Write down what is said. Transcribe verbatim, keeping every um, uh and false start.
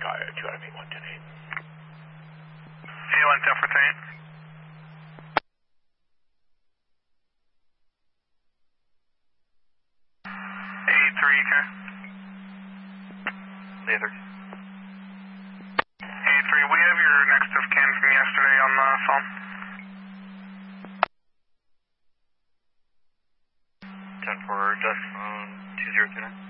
Sky two out of eight one ten eight. eight one Delta ten eight. eight three, okay. Later. eight three, we have your next of kin from yesterday on the phone. ten four, desk phone two zero two nine.